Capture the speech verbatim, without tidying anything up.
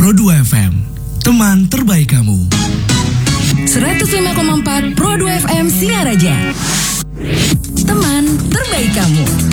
Pro dua F M, teman terbaik kamu. seratus lima koma empat Pro dua F M Singaraja, teman terbaik kamu.